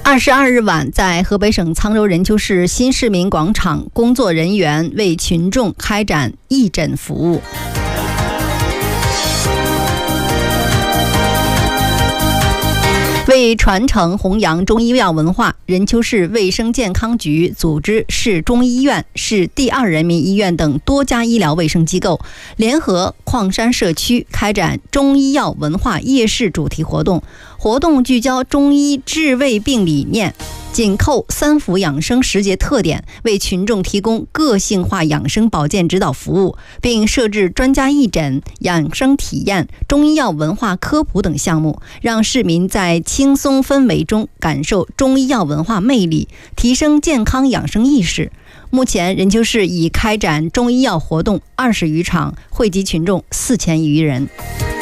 22日晚，在河北省沧州任丘市新市民广场，工作人员为群众开展义诊服务。为传承弘扬中医药文化，任丘市卫生健康局组织市中医院、市第二人民医院等多家医疗卫生机构联合矿山社区开展中医药文化夜市主题活动。活动聚焦中医治胃病理念，紧扣三伏养生时节特点，为群众提供个性化养生保健指导服务，并设置专家义诊、养生体验、中医药文化科普等项目，让市民在轻松氛围中感受中医药文化魅力，提升健康养生意识。目前，任丘市已开展中医药活动20余场，惠及群众4000余人。